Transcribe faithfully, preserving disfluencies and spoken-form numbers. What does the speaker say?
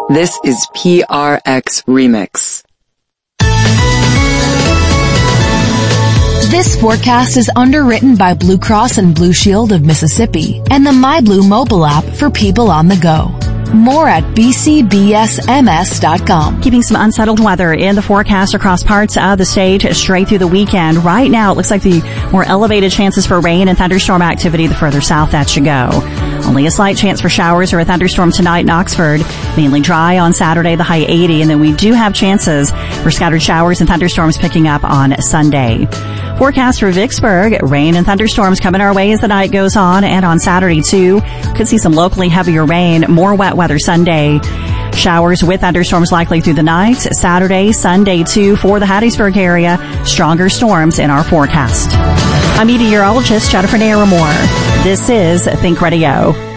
This is P R X Remix. This forecast is underwritten by Blue Cross and Blue Shield of Mississippi and the MyBlue mobile app for people on the go. More at b c b s m s dot com. Keeping some unsettled weather in the forecast across parts of the state straight through the weekend. Right now, it looks like the more elevated chances for rain and thunderstorm activity the further south that you go. Only a slight chance for showers or a thunderstorm tonight in Oxford. Mainly dry on Saturday, the high eighty, and then we do have chances for scattered showers and thunderstorms picking up on Sunday. Forecast for Vicksburg, rain and thunderstorms coming our way as the night goes on, and on Saturday too. Could see some locally heavier rain, more wet weather Sunday. Showers with thunderstorms likely through the night. Saturday, Sunday too for the Hattiesburg area. Stronger storms in our forecast. I'm meteorologist Jennifer Naramore. This is Think Radio.